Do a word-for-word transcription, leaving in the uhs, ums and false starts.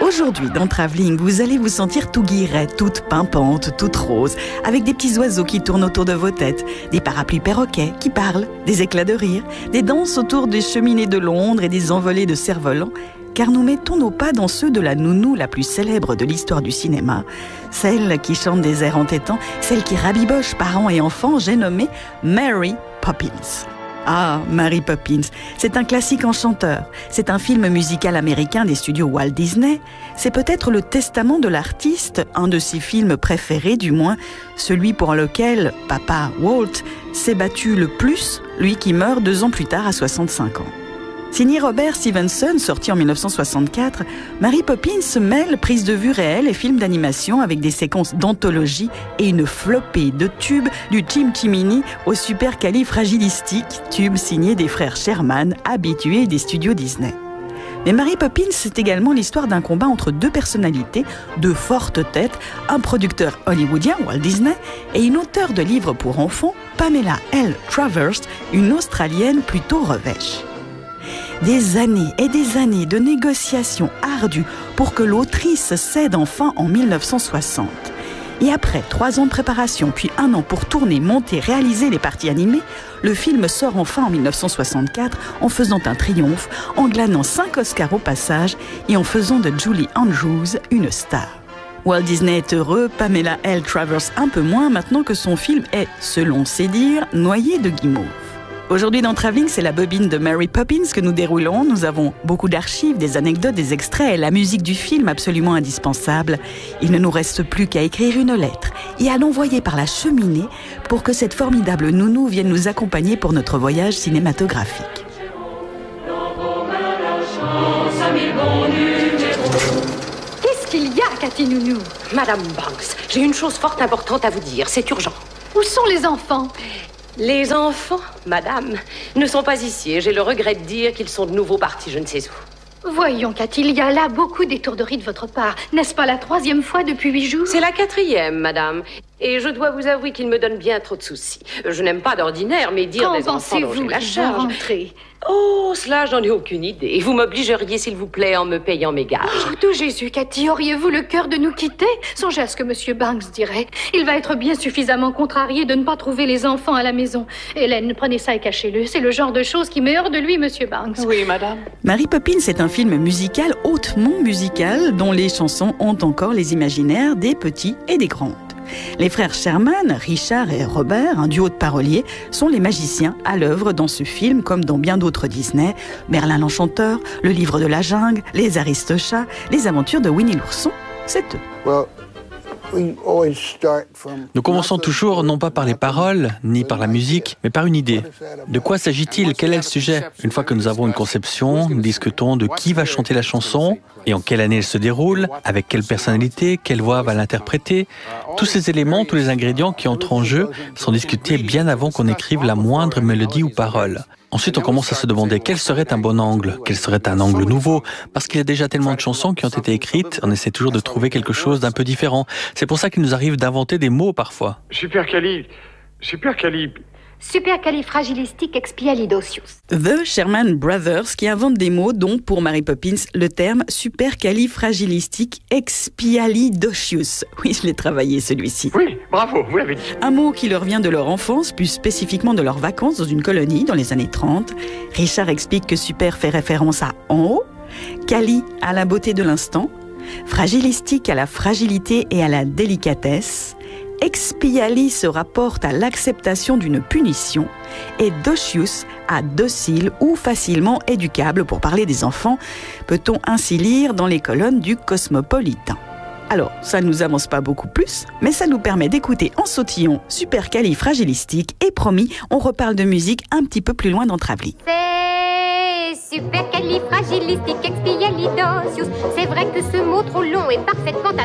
Aujourd'hui, dans Travelling, vous allez vous sentir tout guillerette, toute pimpante, toute rose, avec des petits oiseaux qui tournent autour de vos têtes, des parapluies perroquets qui parlent, des éclats de rire, des danses autour des cheminées de Londres et des envolées de cerfs-volants, car nous mettons nos pas dans ceux de la nounou la plus célèbre de l'histoire du cinéma, celle qui chante des airs entêtants, celle qui rabiboche parents et enfants, j'ai nommé Mary Poppins. Ah, Mary Poppins, c'est un classique enchanteur. C'est un film musical américain des studios Walt Disney. C'est peut-être le testament de l'artiste, un de ses films préférés du moins, celui pour lequel papa Walt s'est battu le plus, lui qui meurt deux ans plus tard à soixante-cinq ans. Signé Robert Stevenson, sorti en mille neuf cent soixante-quatre, Mary Poppins mêle prise de vue réelle et films d'animation avec des séquences d'anthologie et une flopée de tubes du Chim Chimini au supercalifragilistique, tube signé des frères Sherman, habitués des studios Disney. Mais Mary Poppins, c'est également l'histoire d'un combat entre deux personnalités, deux fortes têtes, un producteur hollywoodien, Walt Disney, et une auteure de livres pour enfants, Pamela L. Travers, une Australienne plutôt revêche. Des années et des années de négociations ardues pour que l'autrice cède enfin en mille neuf cent soixante. Et après trois ans de préparation, puis un an pour tourner, monter, réaliser les parties animées, le film sort enfin en mille neuf cent soixante-quatre en faisant un triomphe, en glanant cinq Oscars au passage et en faisant de Julie Andrews une star. Walt Disney est heureux, Pamela L. Travers un peu moins, maintenant que son film est, selon ses dires, noyé de guimauve. Aujourd'hui dans Travelling, c'est la bobine de Mary Poppins que nous déroulons. Nous avons beaucoup d'archives, des anecdotes, des extraits et la musique du film absolument indispensable. Il ne nous reste plus qu'à écrire une lettre et à l'envoyer par la cheminée pour que cette formidable nounou vienne nous accompagner pour notre voyage cinématographique. Qu'est-ce qu'il y a, Cathy Nounou? Madame Banks, j'ai une chose fort importante à vous dire, c'est urgent. Où sont les enfants? Les enfants, madame, ne sont pas ici et j'ai le regret de dire qu'ils sont de nouveau partis je ne sais où. Voyons, Cathy, il y a là beaucoup d'étourderie de votre part. N'est-ce pas la troisième fois depuis huit jours? C'est la quatrième, madame. Et je dois vous avouer qu'il me donne bien trop de soucis. Je n'aime pas d'ordinaire, mais dire Quand des enfants dont j'ai la charge... rentrer? Oh, cela, j'en ai aucune idée. Vous m'obligeriez, s'il vous plaît, en me payant mes gages. Oh, tout Jésus, Cathy, auriez-vous le cœur de nous quitter? Songez à ce que Monsieur Banks dirait. Il va être bien suffisamment contrarié de ne pas trouver les enfants à la maison. Hélène, prenez ça et cachez-le. C'est le genre de choses qui met hors de lui, Monsieur Banks. Oui, madame. Mary Poppins est un film musical hautement musical dont les chansons ont encore les imaginaires des petits et des grandes. Les frères Sherman, Richard et Robert, un duo de paroliers, sont les magiciens à l'œuvre dans ce film comme dans bien d'autres Disney, Merlin l'Enchanteur, Le Livre de la Jungle, Les Aristochats, Les Aventures de Winnie l'Ourson, c'est eux. Well, Nous commençons toujours non pas par les paroles, ni par la musique, mais par une idée. De quoi s'agit-il? Quel est le sujet? Une fois que nous avons une conception, nous discutons de qui va chanter la chanson et en quelle année elle se déroule, avec quelle personnalité, quelle voix va l'interpréter. Tous ces éléments, tous les ingrédients qui entrent en jeu sont discutés bien avant qu'on écrive la moindre mélodie ou parole. Ensuite, on commence à se demander quel serait un bon angle, quel serait un angle nouveau, parce qu'il y a déjà tellement de chansons qui ont été écrites, on essaie toujours de trouver quelque chose d'un peu différent. C'est pour ça qu'il nous arrive d'inventer des mots parfois. Supercali... Supercali... Supercalifragilisticexpialidocious. The Sherman Brothers qui inventent des mots dont, pour Mary Poppins, le terme supercalifragilisticexpialidocious. Oui, je l'ai travaillé celui-ci. Oui, bravo, vous l'avez dit. Un mot qui leur vient de leur enfance, plus spécifiquement de leurs vacances dans une colonie dans les années trente. Richard explique que super fait référence à en haut, cali à la beauté de l'instant, fragilistique à la fragilité et à la délicatesse, expiali se rapporte à l'acceptation d'une punition et docious à docile ou facilement éducable pour parler des enfants, peut-on ainsi lire dans les colonnes du Cosmopolitain. Alors, ça ne nous avance pas beaucoup plus, mais ça nous permet d'écouter en sautillon supercalifragilistique et promis, on reparle de musique un petit peu plus loin dans Travelling. C'est supercalifragilisticexpialidocious. C'est vrai que ce mot trop long est parfaitement